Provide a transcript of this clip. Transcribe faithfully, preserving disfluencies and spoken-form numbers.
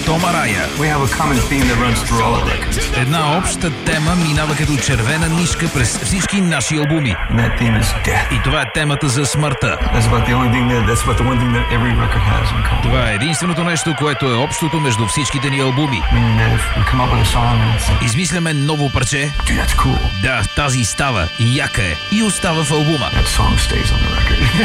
Том Арая. Една обща тема минава като червена нишка през всички наши албуми. И това е темата за смъртта. Това е единственото нещо, което е общото между всичките ни албуми. Измисляме ново парче. Да, тази става и яка е и остава в албума.